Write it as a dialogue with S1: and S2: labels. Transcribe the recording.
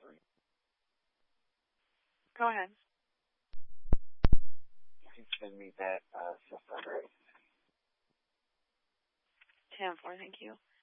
S1: Go ahead.
S2: You can send me that stuff.
S1: 10-4, thank you.